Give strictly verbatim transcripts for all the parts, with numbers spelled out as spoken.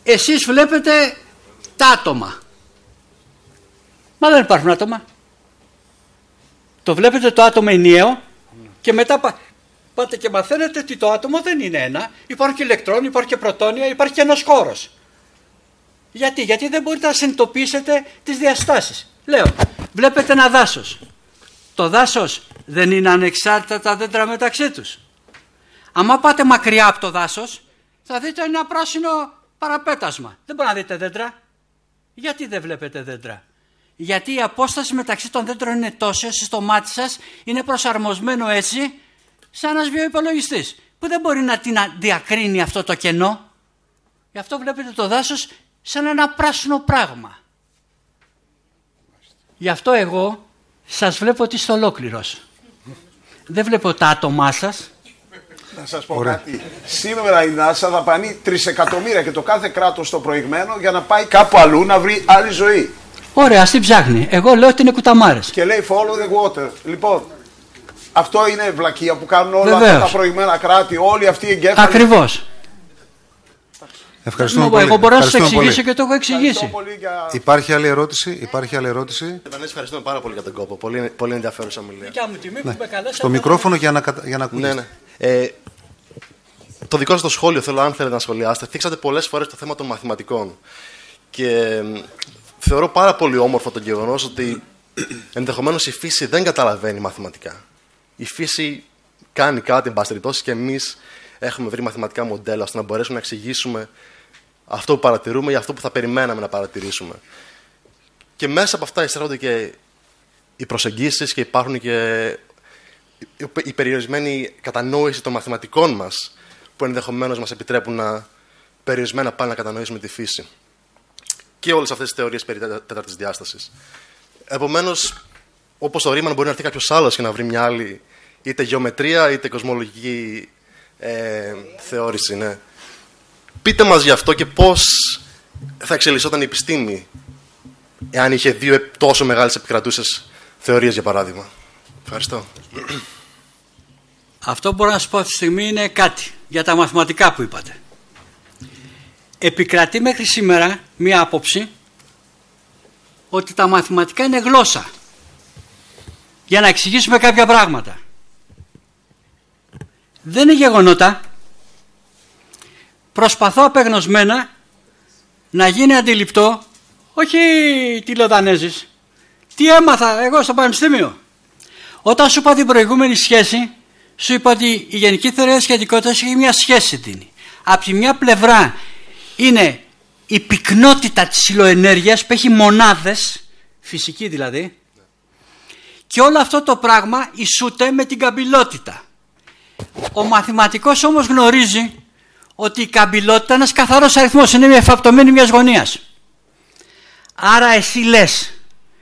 εσείς βλέπετε τα άτομα. Μα δεν υπάρχουν άτομα. Το βλέπετε το άτομο ενιαίο και μετά πα, πάτε και μαθαίνετε ότι το άτομο δεν είναι ένα. Υπάρχει και ηλεκτρόν, υπάρχει και πρωτόνια, υπάρχει και ένας χώρος. Γιατί, γιατί δεν μπορείτε να συνειδητοποιήσετε τις διαστάσεις. Λέω, βλέπετε ένα δάσος. Το δάσος δεν είναι ανεξάρτητα τα δέντρα μεταξύ τους. Άμα πάτε μακριά από το δάσος, θα δείτε ένα πράσινο παραπέτασμα. Δεν μπορείτε να δείτε δέντρα. Γιατί δεν βλέπετε δέντρα? Γιατί η απόσταση μεταξύ των δέντρων είναι τόσο, στο μάτι σας είναι προσαρμοσμένο έτσι, σαν ένας βιοϋπολογιστής, που δεν μπορεί να την διακρίνει αυτό το κενό. Γι' αυτό βλέπετε το δάσος σαν ένα πράσινο πράγμα. Γι' αυτό εγώ σας βλέπω ότι είστε ολόκληρος. Δεν βλέπω τα άτομά σας. Να σας πω Ωραία. κάτι. Σήμερα η NASA δαπανεί τρισεκατομμύρια και το κάθε κράτος το προηγμένο για να πάει κάπου αλλού να βρει άλλη ζωή. Ωραία, ας την ψάχνει. Εγώ λέω ότι είναι κουταμάρες. Και λέει follow the water. Λοιπόν, αυτό είναι βλακεία που κάνουν όλα αυτά τα προηγμένα κράτη, όλοι αυτοί οι εγκέφαλοι. Ακριβώς. Ευχαριστούμε πολύ. Εγώ μπορώ να σας εξηγήσω και το έχω εξηγήσει. Για... Υπάρχει άλλη ερώτηση? Υπάρχει άλλη ερώτηση? Ευχαριστούμε πάρα πολύ για τον κόπο. Πολύ, πολύ ενδιαφέρουσα ομιλία. Δικιά μου τιμή που ναι. με καλέσατε. Στο μικρόφωνο για να, για να ακούγεται. Ναι, ναι. Ε, το δικό σας το σχόλιο, θέλω αν θέλετε να σχολιάσετε. Θίξατε πολλές φορές το θέμα των μαθηματικών. Και θεωρώ πάρα πολύ όμορφο το γεγονός ότι ενδεχομένως η φύση δεν καταλαβαίνει μαθηματικά. Η φύση κάνει κάτι, εν πάση περιπτώσει, και εμείς έχουμε βρει μαθηματικά μοντέλα ώστε να μπορέσουμε να εξηγήσουμε αυτό που παρατηρούμε ή αυτό που θα περιμέναμε να παρατηρήσουμε. Και μέσα από αυτά εισέρχονται και οι προσεγγίσεις και υπάρχουν και η περιορισμένη κατανόηση των μαθηματικών μας, που ενδεχομένως μας επιτρέπουν να περιορισμένα πάλι να κατανοήσουμε τη φύση. Και όλες αυτές τις θεωρίες περί τέταρτης διάστασης. Επομένως, όπως το Ρίμαν μπορεί να έρθει κάποιος άλλος και να βρει μια άλλη είτε γεωμετρία είτε κοσμολογική ε, θεώρηση. Ναι. Πείτε μας γι' αυτό και πώς θα εξελισσόταν η επιστήμη εάν είχε δύο τόσο μεγάλες επικρατούσες θεωρίες, για παράδειγμα. Ευχαριστώ. Αυτό που μπορώ να σας πω αυτή τη στιγμή είναι κάτι για τα μαθηματικά που είπατε. Επικρατεί μέχρι σήμερα μία άποψη ότι τα μαθηματικά είναι γλώσσα για να εξηγήσουμε κάποια πράγματα. Δεν είναι γεγονότα. Προσπαθώ απεγνωσμένα να γίνει αντιληπτό, όχι τηλεοδανέζης, τι έμαθα εγώ στο πανεπιστήμιο. Όταν σου είπα την προηγούμενη σχέση, σου είπα ότι η γενική θεωρία της σχετικότητας έχει μια σχέση δίνει. Από τη μια πλευρά είναι η πυκνότητα της υλοενέργειας που έχει μονάδες, φυσική δηλαδή, και όλο αυτό το πράγμα ισούται με την καμπυλότητα. Ο μαθηματικός όμως γνωρίζει ότι η καμπυλότητα είναι ένας καθαρός αριθμός, είναι μια εφαπτωμένη μιας γωνίας. Άρα εσύ λες,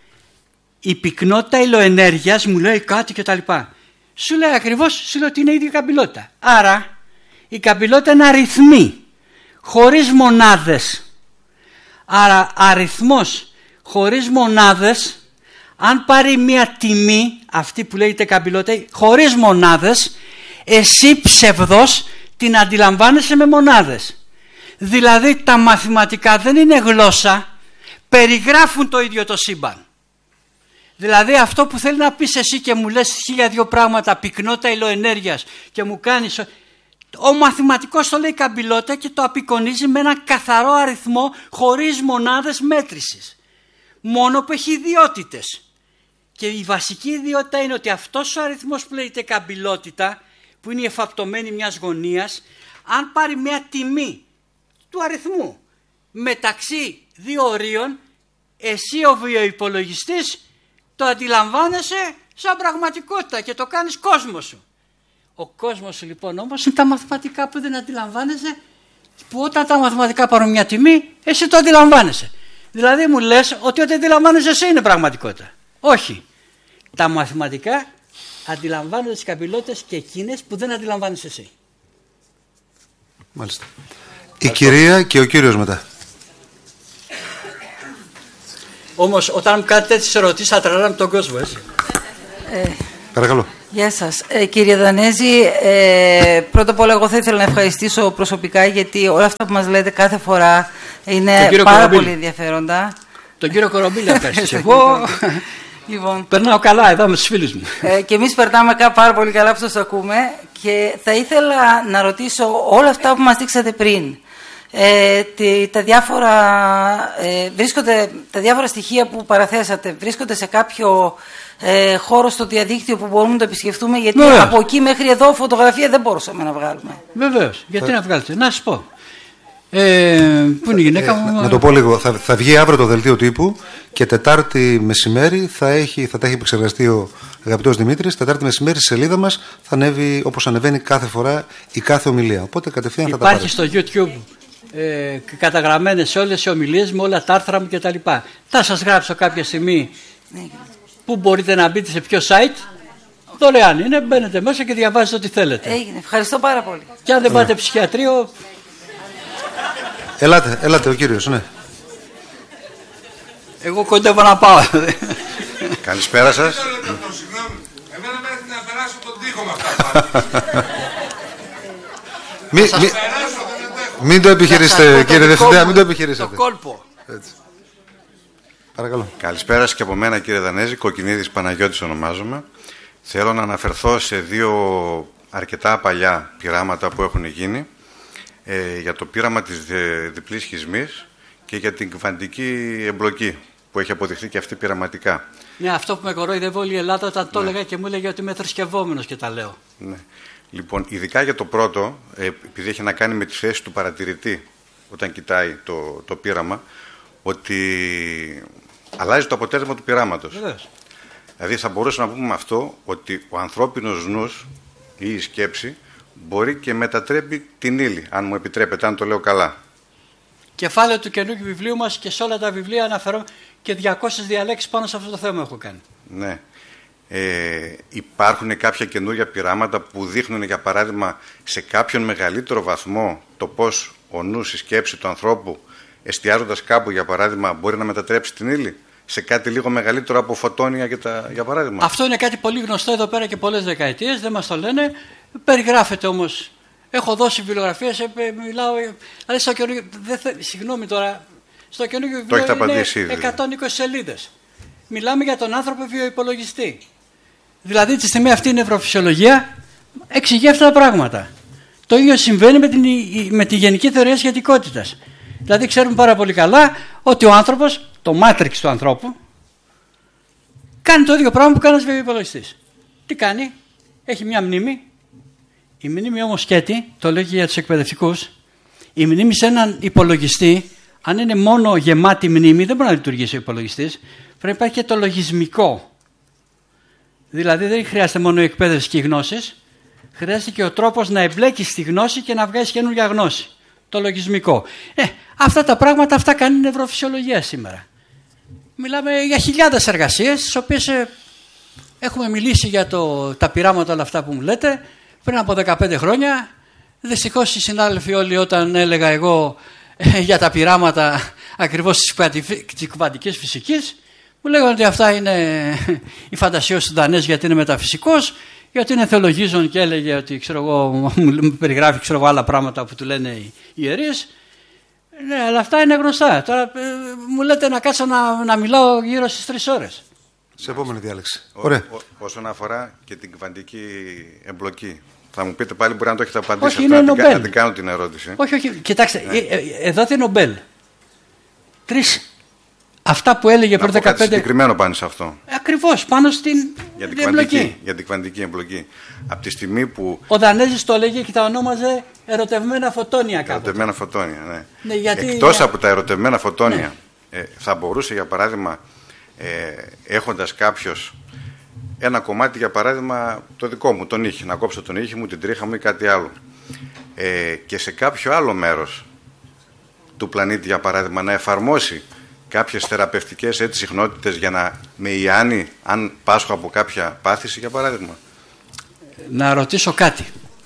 η πυκνότητα υλοενέργειας μου λέει κάτι κτλ. Σου λέει ακριβώς, σου λέει ότι είναι η ίδια καμπυλότητα. Άρα η καμπυλότητα είναι αριθμοί, χωρίς μονάδες. Άρα αριθμός χωρίς μονάδες, αν πάρει μια τιμή, αυτή που λέγεται καμπυλότητα, χωρίς μονάδες, εσύ ψευδός την αντιλαμβάνεσαι με μονάδες. Δηλαδή τα μαθηματικά δεν είναι γλώσσα, περιγράφουν το ίδιο το σύμπαν. Δηλαδή αυτό που θέλει να πεις εσύ και μου λες χίλια δυο πράγματα, πυκνότητα υλοενέργειας και μου κάνεις... Ο μαθηματικός το λέει καμπυλότητα και το απεικονίζει με ένα καθαρό αριθμό χωρίς μονάδες μέτρησης. Μόνο που έχει ιδιότητες. Και η βασική ιδιότητα είναι ότι αυτός ο αριθμός που λέγεται καμπυλότητα, που είναι η εφαπτωμένη μιας γωνίας, αν πάρει μια τιμή του αριθμού μεταξύ δύο ορίων, εσύ ο βιοϋπολογιστής το αντιλαμβάνεσαι σαν πραγματικότητα και το κάνεις κόσμο σου. Ο κόσμος σου λοιπόν όμως είναι τα μαθηματικά που δεν αντιλαμβάνεσαι, που όταν τα μαθηματικά πάρουν μια τιμή, εσύ το αντιλαμβάνεσαι. Δηλαδή μου λες ότι ό,τι αντιλαμβάνεσαι εσύ είναι πραγματικότητα. Όχι. Τα μαθηματικά αντιλαμβάνονται τις καμπυλότητες και εκείνες που δεν αντιλαμβάνεσαι εσύ. Μάλιστα. Η κυρία και ο κύριος μετά. Όμως όταν μου κάνετε τέτοιες ερωτήσεις θα τρελάμε τον κόσμο, έτσι. Ε, Παρακαλώ. Γεια σας. Ε, κύριε Δανέζη, ε, πρώτα απ' όλα εγώ θα ήθελα να ευχαριστήσω προσωπικά, γιατί όλα αυτά που μας λέτε κάθε φορά Είναι πάρα πολύ ενδιαφέροντα. Τον κύριο Κορομπίλη απέστησε. Εγώ λοιπόν, περνάω καλά εδώ με τους φίλους μου. Ε, και εμείς περνάμε πάρα πολύ καλά που σας ακούμε. Και θα ήθελα να ρωτήσω όλα αυτά που μας δείξατε πριν. Ε, τη, τα, διάφορα, ε, βρίσκονται, τα διάφορα στοιχεία που παραθέσατε βρίσκονται σε κάποιο ε, χώρο στο διαδίκτυο που μπορούμε να το επισκεφτούμε, γιατί Βεβαίως. από εκεί μέχρι εδώ φωτογραφία δεν μπορούσαμε να βγάλουμε. Βεβαίως. Γιατί να βγάλετε. Να σας πω. Ε, πού είναι η γυναίκα μου. Ε, να το πω λίγο. Θα, θα βγει αύριο το δελτίο τύπου και Τετάρτη μεσημέρι θα, έχει, θα τα έχει επεξεργαστεί ο αγαπητός Δημήτρης. Τετάρτη μεσημέρι στη σελίδα μας θα ανέβει όπως ανεβαίνει κάθε φορά η κάθε ομιλία. Οπότε κατευθείαν θα τα πάρει. Υπάρχει στο YouTube ε, καταγραμμένες όλες οι ομιλίες με όλα τα άρθρα μου κτλ. Θα σας γράψω κάποια στιγμή που μπορείτε να μπείτε σε ποιο site. Δωρεάν είναι, μπαίνετε μέσα και διαβάζετε ό,τι θέλετε. Έγινε. Ευχαριστώ πάρα πολύ. Και αν δεν πάτε ψυχιατρίο. Ελάτε, ελάτε ο κύριος, ναι. Εγώ κοντεύω να πάω. Καλησπέρα σας. Εμένα μέχρι να περάσω τον τοίχο με αυτά. Μη, μη, μην το επιχειρήσετε, κύριε Διευθυντά, μην το επιχειρήσετε. Το κόλπο. Έτσι. Παρακαλώ. Καλησπέρα σας και από μένα, κύριε Δανέζη. Κοκκινίδης Παναγιώτης ονομάζομαι. Θέλω να αναφερθώ σε δύο αρκετά παλιά πειράματα που έχουν γίνει. Ε, για το πείραμα της διπλής σχισμής και για την κβαντική εμπλοκή που έχει αποδειχθεί και αυτή πειραματικά. Ναι, αυτό που με κορόιδευε όλη η Ελλάδα όταν το έλεγα και μου έλεγε ότι είμαι θρησκευόμενος και τα λέω. Ναι. Λοιπόν, ειδικά για το πρώτο, ε, επειδή έχει να κάνει με τη θέση του παρατηρητή όταν κοιτάει το, το πείραμα, ότι αλλάζει το αποτέλεσμα του πειράματος. Βεβαίως. Δηλαδή θα μπορούσαμε να πούμε με αυτό ότι ο ανθρώπινος νους ή η σκέψη μπορεί και μετατρέπει την ύλη, αν μου επιτρέπετε, αν το λέω καλά. Κεφάλαιο του καινούργιου βιβλίου μας και σε όλα τα βιβλία αναφέρω και διακόσιες διαλέξεις πάνω σε αυτό το θέμα έχω κάνει. Ναι. Ε, υπάρχουν κάποια καινούργια πειράματα που δείχνουν, για παράδειγμα, σε κάποιον μεγαλύτερο βαθμό το πώς ο νους, η σκέψη του ανθρώπου, εστιάζοντας κάπου, για παράδειγμα, μπορεί να μετατρέψει την ύλη σε κάτι λίγο μεγαλύτερο από φωτόνια, για, τα, για παράδειγμα. Αυτό είναι κάτι πολύ γνωστό εδώ πέρα και πολλές δεκαετίες, δεν μας το λένε. Περιγράφεται όμως. Έχω δώσει βιβλιογραφίες, μιλάω. Δηλαδή στο καινούργιο. Συγγνώμη τώρα. Στο καινούργιο βιβλίο είναι εκατόν είκοσι σελίδες. Μιλάμε για τον άνθρωπο βιοϋπολογιστή. Δηλαδή τη στιγμή αυτή η νευροφυσιολογία εξηγεί αυτά τα πράγματα. Το ίδιο συμβαίνει με, την, με τη γενική θεωρία σχετικότητας. Δηλαδή ξέρουμε πάρα πολύ καλά ότι ο άνθρωπος, το μάτριξ του ανθρώπου, κάνει το ίδιο πράγμα που κάνει ένας βιοϋπολογιστής. Τι κάνει? Έχει μια μνήμη. Η μνήμη όμως σκέτη, το λέω και για τους εκπαιδευτικούς, η μνήμη σε έναν υπολογιστή, αν είναι μόνο γεμάτη μνήμη, δεν μπορεί να λειτουργήσει ο υπολογιστής. Πρέπει να υπάρχει και το λογισμικό. Δηλαδή δεν χρειάζεται μόνο η εκπαίδευση και οι γνώσεις, χρειάζεται και ο τρόπος να εμπλέκεις τη γνώση και να βγάλεις καινούργια γνώση. Το λογισμικό. Ε, αυτά τα πράγματα αυτά κάνει η νευροφυσιολογία σήμερα. Μιλάμε για χιλιάδες εργασίες, τις οποίες ε, έχουμε μιλήσει για το, τα πειράματα όλα αυτά που μου λέτε πριν από δεκαπέντε χρόνια. Δυστυχώς οι συνάδελφοι όλοι, όταν έλεγα εγώ ε, για τα πειράματα ακριβώς της κβαντικής φυσικής, μου λέγανε ότι αυτά είναι η φαντασίωση του Δανέζη, γιατί είναι μεταφυσικός, γιατί είναι θεολογίζον και έλεγε ότι ξέρω εγώ, μου περιγράφει ξέρω εγώ, άλλα πράγματα που του λένε οι ιερείς. Ναι, αλλά αυτά είναι γνωστά. Τώρα ε, μου λέτε να κάτσω να, να μιλάω γύρω στις τρεις ώρες. Σε επόμενη διάλεξη. Ο, Ωραία. Ο, όσον αφορά και την κβαντική εμπλοκή, θα μου πείτε πάλι, μπορεί να το έχετε απαντήσει. Όχι, αυτό, είναι να, Νομπέλ. να την κάνω την ερώτηση. Όχι, όχι. Κοιτάξτε, ναι. ε, ε, εδώ είναι Νομπέλ. Τρεις. Αυτά που έλεγε πριν δεκαπέντε. Κάτι συγκεκριμένο πάνω σε αυτό. Ακριβώς, πάνω στην για την, εμπλοκή. κβαντική, για την κβαντική εμπλοκή. Από τη στιγμή που. Ο Δανέζης το έλεγε και τα ονόμαζε ερωτευμένα φωτόνια κάποτε. Ερωτευμένα φωτόνια, ναι. ναι γιατί... Εκτός από τα ερωτευμένα φωτόνια, ναι. ε, θα μπορούσε για παράδειγμα, ε, έχοντας κάποιος ένα κομμάτι, για παράδειγμα, το δικό μου, τον ήχη, να κόψω τον ήχη μου, την τρίχα μου ή κάτι άλλο. Ε, και σε κάποιο άλλο μέρος του πλανήτη, για παράδειγμα, να εφαρμόσει κάποιες θεραπευτικές έτσι συχνότητες για να με ιάνει αν πάσχω από κάποια πάθηση, για παράδειγμα. Να ρωτήσω κάτι.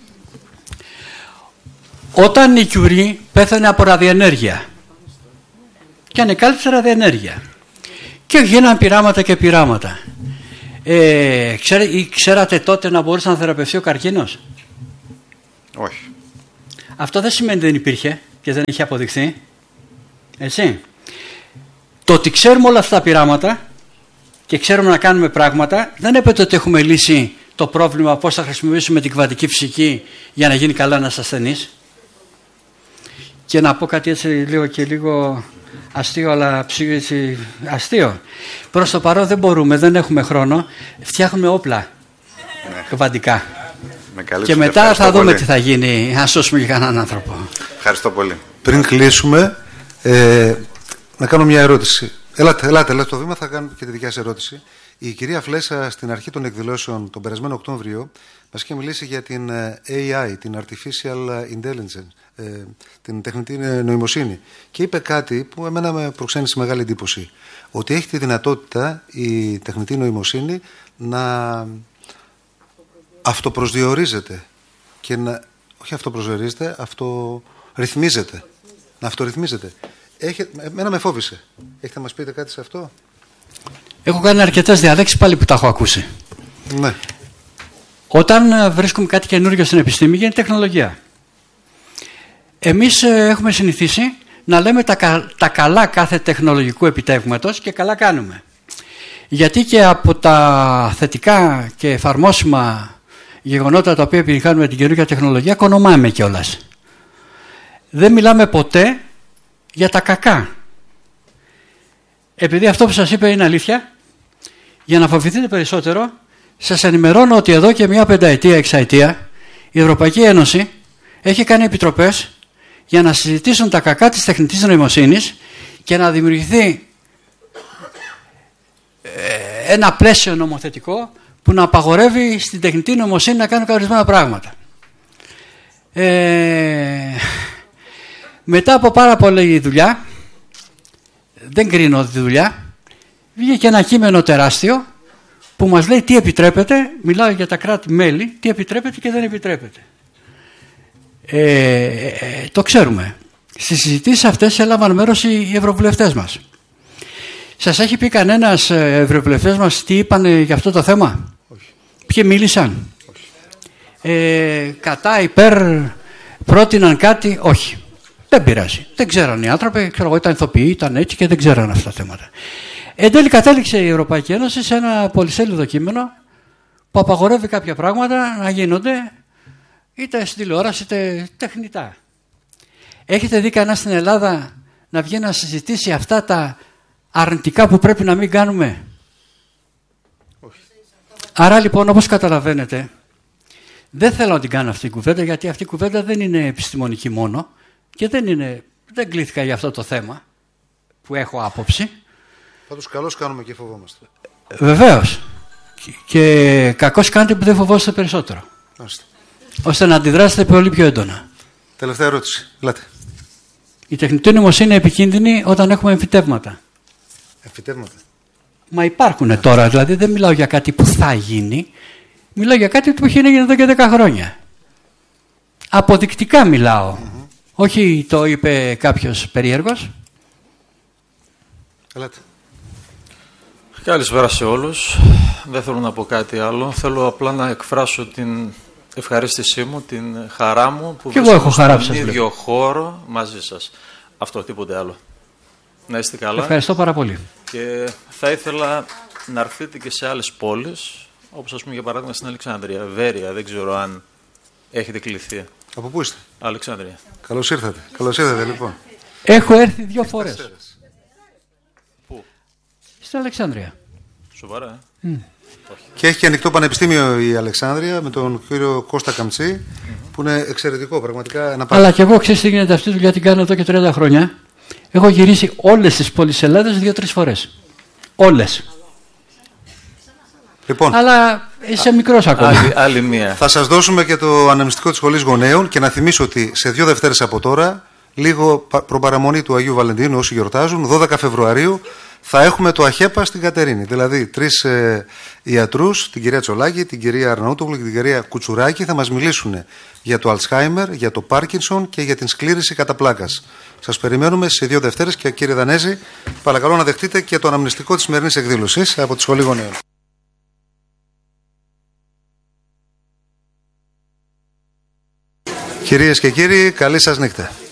Όταν η Κιουρί πέθανε από ραδιενέργεια και ανεκάλυψε ραδιενέργεια και γίναν πειράματα και πειράματα, ε, ξέρε, ξέρατε τότε να μπορούσε να θεραπευτεί ο καρκίνος? Όχι. Αυτό δεν σημαίνει δεν υπήρχε και δεν είχε αποδειχθεί. Έτσι. Το ότι ξέρουμε όλα αυτά τα πειράματα και ξέρουμε να κάνουμε πράγματα δεν έπεται ότι έχουμε λύσει το πρόβλημα πώς θα χρησιμοποιήσουμε την κβαντική φυσική για να γίνει καλά ένας ασθενής. Και να πω κάτι έτσι λίγο και λίγο αστείο, αλλά έτσι, αστείο. Προς το παρόν δεν μπορούμε, δεν έχουμε χρόνο. Φτιάχνουμε όπλα ναι. κβαντικά. Και μετά θα δούμε πολύ. Τι θα γίνει, αν σώσουμε και κανέναν άνθρωπο. Ευχαριστώ πολύ. Πριν κλείσουμε, ε, να κάνω μια ερώτηση. Ελάτε, ελάτε, ελάτε στο βήμα, θα κάνω και τη δικιά σας ερώτηση. Η κυρία Φλέσσα στην αρχή των εκδηλώσεων τον περασμένο Οκτώβριο μας είχε μιλήσει για την έι άι, την Artificial Intelligence, ε, την τεχνητή νοημοσύνη. Και είπε κάτι που εμένα με προξένησε μεγάλη εντύπωση. Ότι έχει τη δυνατότητα η τεχνητή νοημοσύνη να αυτοπροσδιορίζεται και να, όχι αυτοπροσδιορίζεται, αυτορυθμίζεται. Να αυτορυθμίζεται. Έχει, εμένα με φόβησε. Έχετε να μας πείτε κάτι σε αυτό? Έχω κάνει αρκετές διαλέξεις πάλι που τα έχω ακούσει. Ναι. Όταν βρίσκουμε κάτι καινούργιο στην επιστήμη γίνεται τεχνολογία. Εμείς έχουμε συνηθίσει να λέμε τα, τα καλά κάθε τεχνολογικού επιτεύγματος και καλά κάνουμε. Γιατί και από τα θετικά και εφαρμόσιμα γεγονότα τα οποία επιτυχάνουμε την καινούργια τεχνολογία κονομάμε κιόλας. Δεν μιλάμε ποτέ για τα κακά. Επειδή αυτό που σας είπα είναι αλήθεια, για να φοβηθείτε περισσότερο, σας ενημερώνω ότι εδώ και μια πενταετία, εξαετία, η Ευρωπαϊκή Ένωση έχει κάνει επιτροπές για να συζητήσουν τα κακά της τεχνητής νοημοσύνης και να δημιουργηθεί ένα πλαίσιο νομοθετικό που να απαγορεύει στην τεχνητή νοημοσύνη να κάνει ορισμένα πράγματα. Ε, μετά από πάρα πολλή δουλειά, δεν κρίνω τη δουλειά, βγήκε ένα κείμενο τεράστιο που μας λέει τι επιτρέπεται, μιλάω για τα κράτη-μέλη, τι επιτρέπεται και δεν επιτρέπεται. Ε, ε, το ξέρουμε. Στις συζητήσεις αυτές έλαβαν μέρος οι ευρωβουλευτές μας. Σας έχει πει κανένας ευρωβουλευτές μας τι είπαν για αυτό το θέμα? Όχι. Ποιοι μίλησαν? Όχι. Ε, κατά, υπέρ, πρότειναν κάτι? Όχι. Δεν πειράζει. Δεν ξέραν οι άνθρωποι, ξέρω εγώ, ήταν ηθοποιοί, ήταν έτσι και δεν ξέραν αυτά τα θέματα. Εν τέλει κατέληξε η Ευρωπαϊκή Ένωση σε ένα πολυσέλιδο κείμενο που απαγορεύει κάποια πράγματα να γίνονται είτε στην τηλεόραση είτε τεχνητά. Έχετε δει κανένα στην Ελλάδα να βγει να συζητήσει αυτά τα αρνητικά που πρέπει να μην κάνουμε? Όχι. Άρα λοιπόν, όπως καταλαβαίνετε, δεν θέλω να την κάνω αυτή η κουβέντα, γιατί αυτή η κουβέντα δεν είναι επιστημονική μόνο και δεν, είναι, δεν κλήθηκα για αυτό το θέμα που έχω άποψη. Πάντως καλώς κάνουμε και φοβόμαστε. Βεβαίως. Και κακώς κάνετε που δεν φοβόσαστε περισσότερο. Άστε. Ώστε να αντιδράσετε πολύ πιο έντονα. Τελευταία ερώτηση. Λάτε. Η τεχνητή νοημοσύνη είναι επικίνδυνη όταν έχουμε εμφυτεύματα. Εμφυτεύματα. Μα υπάρχουν τώρα, δηλαδή δεν μιλάω για κάτι που θα γίνει, μιλάω για κάτι που έχει γίνει εδώ και δέκα χρόνια. Αποδεικτικά μιλάω. Mm-hmm. Όχι το είπε κάποιος περίεργος. Ελάτε. Καλησπέρα σε όλους. Δεν θέλω να πω κάτι άλλο. Θέλω απλά να εκφράσω την ευχαρίστησή μου, την χαρά μου που βρίσκομαι στον ίδιο χώρο μαζί σας. Αυτό, τίποτε άλλο. Να είστε καλά. Ευχαριστώ πάρα πολύ. Και θα ήθελα να έρθετε και σε άλλες πόλεις, όπως ας πούμε για παράδειγμα στην Αλεξάνδρεια, Βέρεια, δεν ξέρω αν έχετε κληθεί. Από πού είστε? Αλεξάνδρεια. Καλώς ήρθατε. Καλώς ήρθατε λοιπόν. Έχω έρθει δύο φορές. Πού? Στην Αλεξάνδρεια. Σοβαρά, ε? Mm. Και έχει και ανοιχτό πανεπιστήμιο η Αλεξάνδρεια με τον κύριο Κώστα Καμτσή, mm-hmm. που είναι εξαιρετικό, πραγματικά ένα. Αλλά και εγώ ξέρεις τι γίνεται, αυτή τη δουλειά την κάνω εδώ και τριάντα χρόνια. Έχω γυρίσει όλες τις πόλεις Ελλάδας δύο-τρεις φορές. Όλες. Λοιπόν, αλλά είσαι μικρός ακόμα. Άλλη, άλλη μία. Θα σας δώσουμε και το αναμνηστικό της Σχολής Γονέων και να θυμίσω ότι σε δύο Δευτέρες από τώρα, λίγο προπαραμονή του Αγίου Βαλεντίνου όσοι γιορτάζουν, δώδεκα Φεβρουαρίου, θα έχουμε το ΑΧΕΠΑ στην Κατερίνη. Δηλαδή, τρεις ε, ιατρούς, την κυρία Τσολάκη, την κυρία Αρναούτογλου και την κυρία Κουτσουράκη, θα μας μιλήσουν για το Αλτσχάιμερ, για το Πάρκινσον και για την σκλήρηση κατά πλάκας. Σας περιμένουμε σε δύο Δευτέρες και κύριε Δανέζη, παρακαλώ να δεχτείτε και το αναμνηστικό της σημερινής εκδήλωσης από τη Σχολή Γονέων. Κυρίες και κύριοι, καλή σας νύχτα.